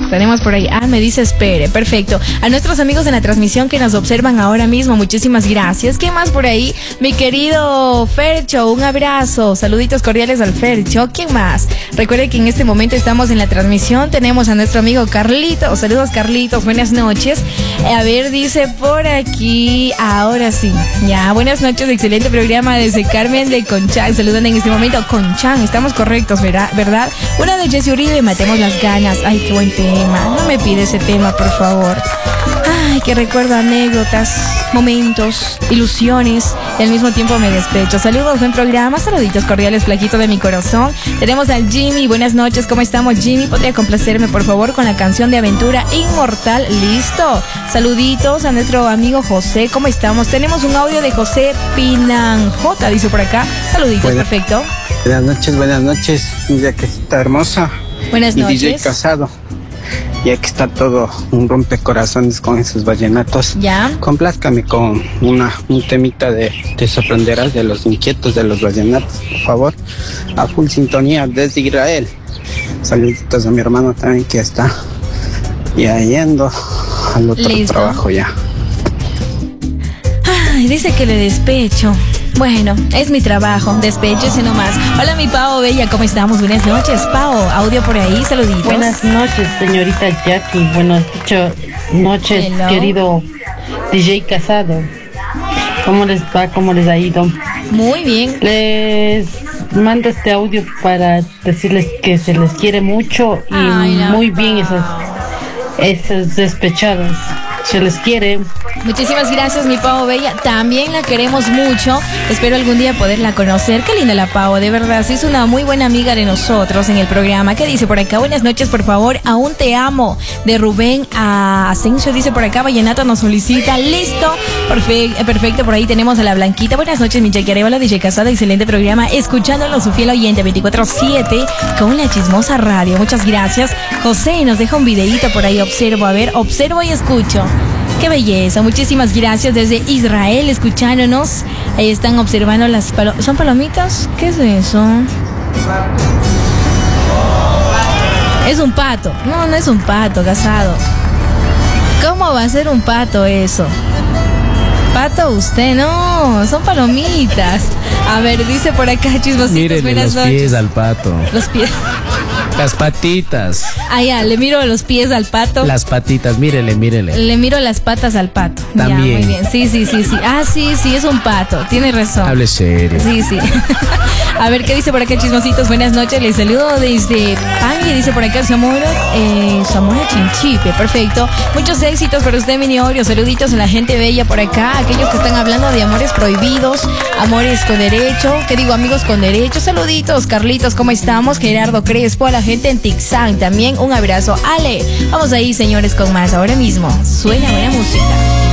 Tenemos por ahí, me dice espere, perfecto. A nuestros amigos en la transmisión que nos observan ahora mismo, muchísimas gracias. ¿Qué más por ahí? Mi querido Fercho, un abrazo, saluditos cordiales al Fercho. ¿Quién más? Recuerde que en este momento estamos en la transmisión, tenemos a nuestro amigo Carlitos. Saludos Carlitos, buenas noches. A ver, dice por aquí, ahora sí, ya, buenas noches, excelente programa desde Carmen de Conchán. Saludan en este momento Conchán, estamos correctos, ¿verdad? Una de Jessy Uribe, matemos las ganas. Ay, qué buen tema. No me pide ese tema, por favor. Ay, que recuerdo anécdotas, momentos, ilusiones y al mismo tiempo me despecho. Saludos, buen programa, saluditos cordiales, flaquito de mi corazón. Tenemos al Jimmy, buenas noches, ¿cómo estamos, Jimmy? ¿Podría complacerme, por favor, con la canción de Aventura Inmortal? Listo. Saluditos a nuestro amigo José, ¿cómo estamos? Tenemos un audio de José Pinanjota, dice por acá. Saluditos, perfecto. Buenas noches, ya que está hermosa. Buenas noches. Y DJ Casado, ya que está todo un rompecorazones con esos vallenatos. Ya. Complázcame con un temita de Te sorprenderás de los inquietos de los vallenatos, por favor. A full sintonía desde Israel. Saluditos a mi hermano también que está ya yendo al otro trabajo ya. Ay, dice que le despecho. Bueno, es mi trabajo, despéchese nomás. Hola, mi Pao Bella, ¿cómo estamos? Buenas noches, Pao. Audio por ahí, saluditos. Buenas noches, señorita Jackie. Buenas noches, hello, querido DJ Casado. ¿Cómo les va? ¿Cómo les ha ido? Muy bien. Les mando este audio para decirles que se les quiere mucho y muy bien esas despechadas. Se les quiere. Muchísimas gracias, mi Pao Bella. También la queremos mucho. Espero algún día poderla conocer. Qué linda la Pao, de verdad. Sí, es una muy buena amiga de nosotros en el programa. ¿Qué dice por acá? Buenas noches, por favor. Aún te amo. De Rubén a Asensio, dice por acá. Vallenato nos solicita. Listo. Perfecto. Por ahí tenemos a la Blanquita. Buenas noches, mi Jackie Arevalo, DJ Casada. Excelente programa. Escuchándolo, su fiel oyente 24/7 con la Chismosa Radio. Muchas gracias. José nos deja un videíto por ahí. Observo y escucho. Qué belleza, muchísimas gracias desde Israel escuchándonos. Ahí están observando las palomitas. ¿Son palomitas? ¿Qué es eso? Es un pato. No es un pato, Casado. ¿Cómo va a ser un pato eso? Pato usted, no, son palomitas. A ver, dice por acá Chismositos, Mírenle buenas los noches. Pies al pato. Los pies. Las patitas. Ya, le miro los pies al pato. Las patitas, mírele. Le miro las patas al pato. También. Ya, muy bien. Sí. Sí, es un pato. Tiene razón. Hable serio. Sí. A ver, ¿qué dice por acá, Chismositos? Buenas noches. Les saludo desde Pangui, dice por acá Zamora Chinchipe. Perfecto. Muchos éxitos para usted, Mini Oreo. Saluditos a la gente bella por acá. Aquellos que están hablando de amores prohibidos, amores con derecho. ¿Qué digo? Amigos con derecho. Saluditos, Carlitos, ¿cómo estamos? Gerardo Crespo, a la gente en Tixán también. Un abrazo. Ale, vamos ahí, señores, con más. Ahora mismo suena buena música.